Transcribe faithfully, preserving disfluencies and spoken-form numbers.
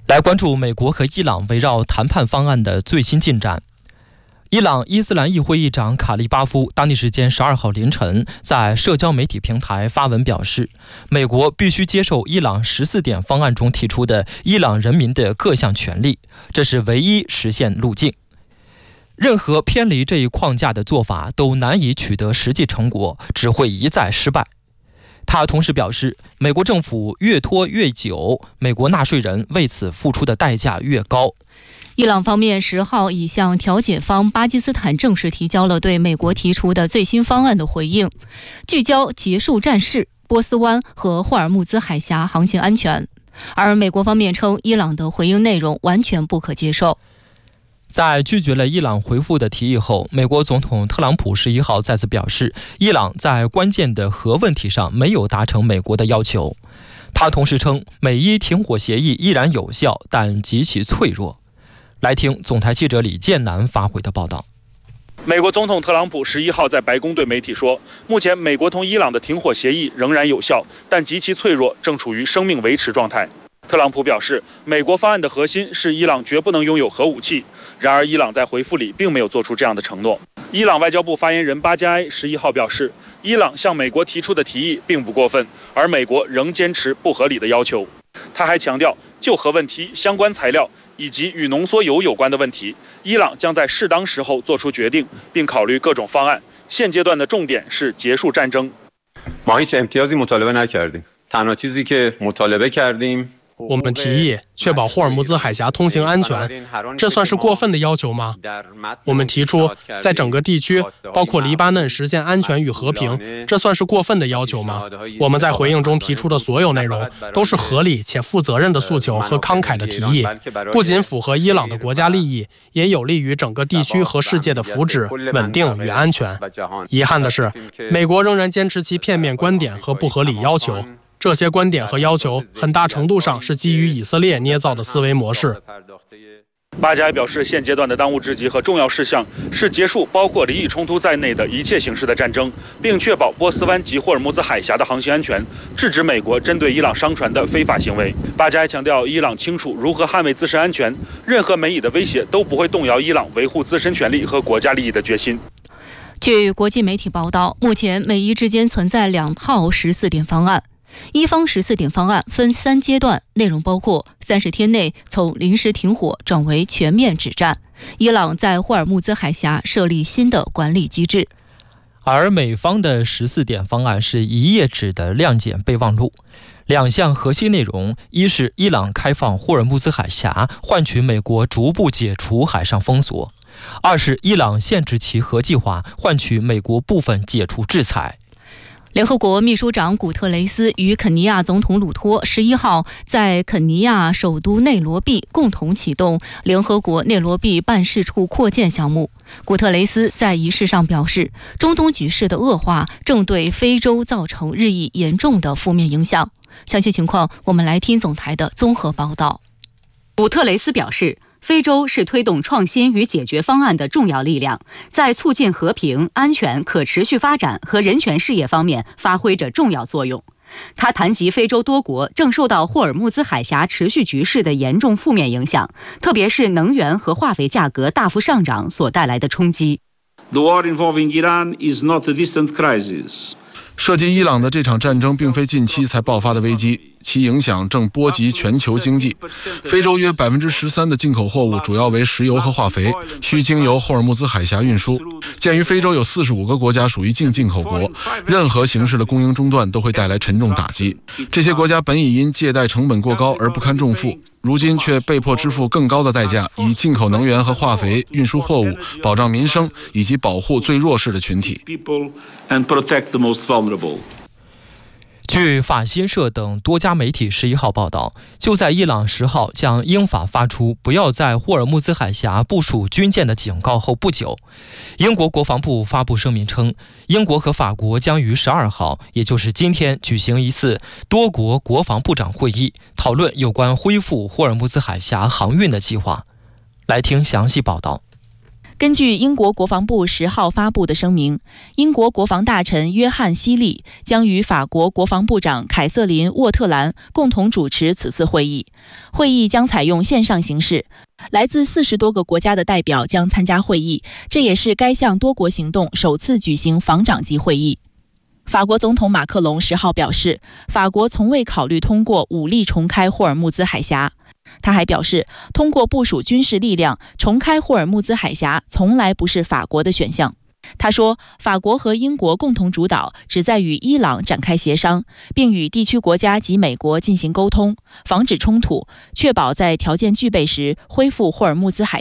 来关注美国和伊朗围绕谈判方案的最新进展。伊朗伊斯兰议会议长卡利巴夫当地时间十二号凌晨在社交媒体平台发文表示，美国必须接受伊朗十四点方案中提出的伊朗人民的各项权利，这是唯一实现路径。任何偏离这一框架的做法都难以取得实际成果，只会一再失败。他同时表示，美国政府越拖越久，美国纳税人为此付出的代价越高。 伊朗方面十号已向调解方巴基斯坦正式提交了对美国提出的最新方案的回应，聚焦结束战事、波斯湾和霍尔木兹海峡航行安全。而美国方面称，伊朗的回应内容完全不可接受。 在拒绝了伊朗回复的提议后，美国总统特朗普十一号再次表示，伊朗在关键的核问题上没有达成美国的要求。他同时称，美伊停火协议依然有效，但极其脆弱。来听总台记者李建南发回的报道。 美国总统特朗普十一号在白宫对媒体说，目前美国同伊朗的停火协议仍然有效，但极其脆弱，正处于生命维持状态。特朗普表示，美国方案的核心是伊朗绝不能拥有核武器，然而伊朗在回复里并没有做出这样的承诺。伊朗外交部发言人巴加埃十一号表示，伊朗向美国提出的提议并不过分，而美国仍坚持不合理的要求。他还强调，就核问题、相关材料以及与浓缩铀有关的问题，伊朗将在适当时候做出决定，并考虑各种方案。现阶段的重点是结束战争。 ما هیچ امتیازی مطالبه نکردیم. تنها چیزی که مطالبه کردیم 我们提议确保霍尔木兹海峡通行安全，这算是过分的要求吗？我们提出在整个地区，包括黎巴嫩实现安全与和平，这算是过分的要求吗？我们在回应中提出的所有内容都是合理且负责任的诉求和慷慨的提议，不仅符合伊朗的国家利益，也有利于整个地区和世界的福祉、稳定与安全。遗憾的是，美国仍然坚持其片面观点和不合理要求。这些观点和要求很大程度上是基于以色列捏造的思维模式。 巴加埃表示，现阶段的当务之急和重要事项是结束包括离异冲突在内的一切形式的战争，并确保波斯湾及霍尔木兹海峡的航行安全，制止美国针对伊朗商船的非法行为。巴加埃强调，伊朗清楚如何捍卫自身安全，任何美以的威胁都不会动摇伊朗维护自身权利和国家利益的决心。 据国际媒体报道，目前美伊之间存在两套十四点方案。一方十四点方案分三阶段，内容包括三十天内从临时停火转为全面止战，伊朗在霍尔木兹海峡设立新的管理机制。 而美方的十四点方案是一页纸的量简备忘录，两项核心内容，一是伊朗开放霍尔木兹海峡，换取美国逐步解除海上封锁；二是伊朗限制其核计划，换取美国部分解除制裁。 联合国秘书长古特雷斯与肯尼亚总统鲁托十一号在肯尼亚首都内罗毕共同启动联合国内罗毕办事处扩建项目。古特雷斯在仪式上表示，中东局势的恶化正对非洲造成日益严重的负面影响。详细情况，我们来听总台的综合报道。 古特雷斯表示，非洲是推动创新与解决方案的重要力量，在促进和平、安全、可持续发展和人权事业方面发挥着重要作用。他谈及非洲多国正受到霍尔木兹海峡持续局势的严重负面影响，特别是能源和化肥价格大幅上涨所带来的冲击。 The war involving Iran is not a distant crisis. 涉及伊朗的这场战争并非近期才爆发的危机，其影响正波及全球经济。非洲约百分之十三的进口货物主要为石油和化肥，需经由霍尔木兹海峡运输。鉴于非洲有四十五个国家属于净进口国，任何形式的供应中断都会带来沉重打击。这些国家本已因借贷成本过高而不堪重负，如今却被迫支付更高的代价，以进口能源和化肥运输货物，保障民生以及保护最弱势的群体。 据法新社等多家媒体十一号报道，就在伊朗十号将英法发出不要在霍尔木兹海峡部署军舰的警告后不久，英国国防部发布声明称，英国和法国将于十二号，也就是今天举行一次多国国防部长会议，讨论有关恢复霍尔木兹海峡航运的计划。来听详细报道。 根据英国国防部十号发布的声明，英国国防大臣约翰·希利将与法国国防部长凯瑟琳·沃特兰共同主持此次会议。会议将采用线上形式，来自四十多个国家的代表将参加会议，这也是该项多国行动首次举行防长级会议。法国总统马克龙十号表示，法国从未考虑通过武力重开霍尔木兹海峡。他还表示，通过部署军事力量重开霍尔木兹海峡从来不是法国的选项。他说，法国和英国共同主导，旨在与伊朗展开协商，并与地区国家及美国进行沟通，防止冲突，确保在条件具备时恢复霍尔木兹海